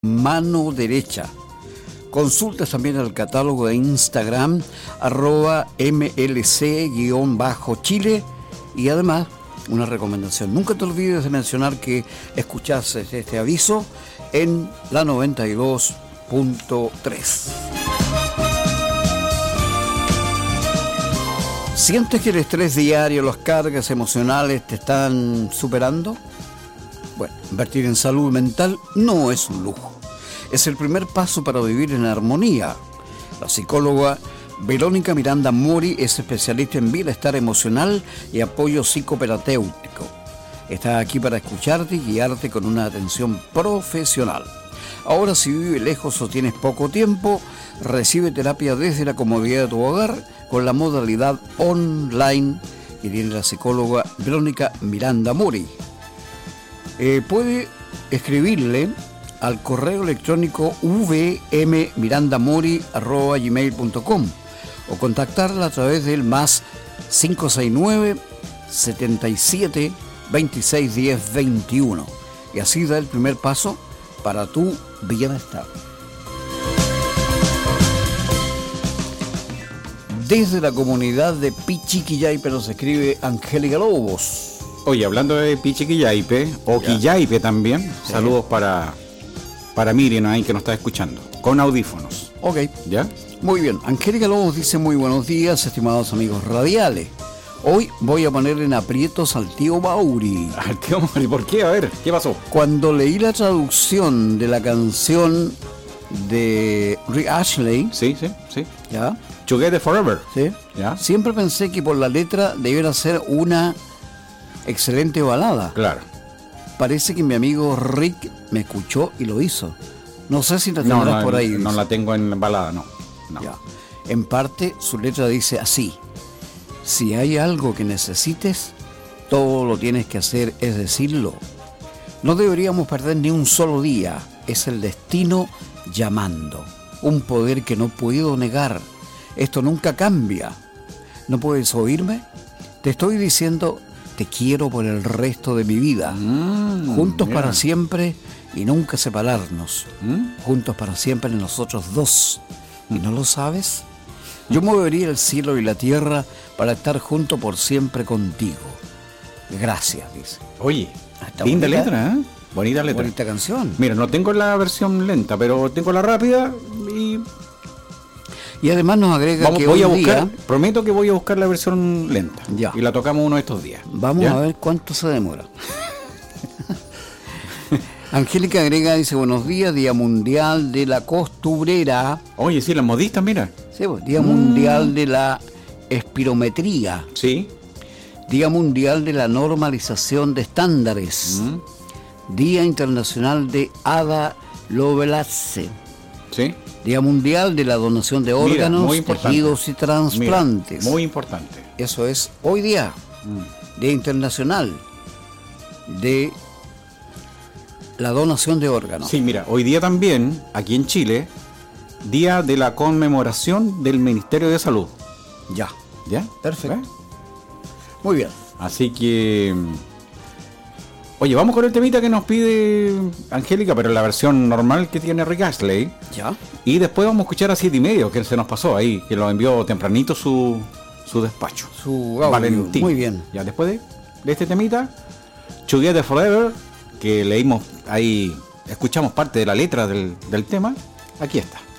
mano derecha. Consultas también el catálogo de Instagram @mlc_chile y además una recomendación. Nunca te olvides de mencionar que escuchaste este aviso en la 92.3. ¿Sientes que el estrés diario, las cargas emocionales te están superando? Bueno, invertir en salud mental no es un lujo. Es el primer paso para vivir en armonía. La psicóloga Verónica Miranda Mori es especialista en bienestar emocional y apoyo psicoterapéutico. Está aquí para escucharte y guiarte con una atención profesional. Ahora, si vives lejos o tienes poco tiempo, recibe terapia desde la comodidad de tu hogar con la modalidad online que tiene la psicóloga Verónica Miranda Mori. Puede escribirle al correo electrónico vmmirandamori@gmail.com o contactarla a través del más 569 77 26 10 21 y así da el primer paso para tu bienestar. Desde la comunidad de Pichiquillaipe nos escribe Angélica Lobos. Oye, hablando de Pichiquillaipe o Quillaipe también, sí. Saludos para Miriam ahí que nos está escuchando, con audífonos. Ok. ¿Ya? Muy bien. Angélica Lobos dice: muy buenos días, estimados amigos radiales. Hoy voy a poner en aprietos al tío Mauri. ¿Al tío Mauri? ¿Por qué? A ver, ¿qué pasó? Cuando leí la traducción de la canción de Rick Astley. Sí. ¿Ya? Together Forever. Sí. ¿Ya? Siempre pensé que por la letra debiera ser una excelente balada. Claro. Parece que mi amigo Rick me escuchó y lo hizo. No sé si la tendrás por ahí. No la tengo en balada, no. Ya. En parte, su letra dice así: si hay algo que necesites, todo lo tienes que hacer es decirlo. No deberíamos perder ni un solo día. Es el destino llamando. Un poder que no puedo negar. Esto nunca cambia. ¿No puedes oírme? Te estoy diciendo: te quiero por el resto de mi vida. Juntos para siempre y nunca separarnos. Juntos para siempre nosotros dos. ¿Y no lo sabes? Yo movería el cielo y la tierra para estar junto por siempre contigo. Gracias, dice. Oye, linda letra, ¿eh? Bonita letra. Bonita canción. Mira, no tengo la versión lenta, pero tengo la rápida y además nos agrega prometo que voy a buscar la versión lenta. Ya. Y la tocamos uno de estos días. Vamos a ver cuánto se demora. Angélica agrega, dice: buenos días, Día Mundial de la Costurera. Oye, sí, las modistas, mira. Sí, pues, Día Mundial de la Espirometría. Sí. Día Mundial de la Normalización de Estándares. Día Internacional de Ada Lovelace. Sí. Día Mundial de la Donación de órganos, tejidos y trasplantes. Mira, muy importante. Eso es hoy día. Día Internacional de la Donación de órganos. Sí, mira, hoy día también, aquí en Chile, día de la conmemoración del Ministerio de Salud. Ya. Perfecto. ¿Eh? Muy bien. Así que... Oye, vamos con el temita que nos pide Angélica, pero en la versión normal que tiene Rick Astley. Ya. Y después vamos a escuchar a 7:30, que se nos pasó ahí, que lo envió tempranito su despacho. Su audio. Valentín. Muy bien. Ya después de este temita, Together Forever, que leímos ahí, escuchamos parte de la letra del tema, aquí está.